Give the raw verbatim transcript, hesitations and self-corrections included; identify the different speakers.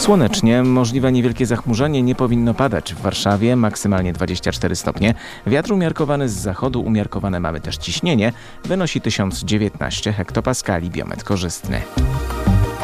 Speaker 1: Słonecznie, możliwe niewielkie zachmurzenie, nie powinno padać. W Warszawie maksymalnie dwadzieścia cztery stopnie. Wiatr umiarkowany z zachodu, umiarkowane mamy też ciśnienie, wynosi tysiąc dziewiętnaście hektopaskali, biometr korzystny.